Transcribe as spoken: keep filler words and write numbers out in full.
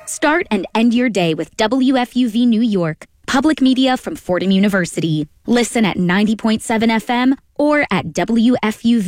Start and end your day with W F U V New York, public media from Fordham University. Listen at ninety point seven F M or at W F U V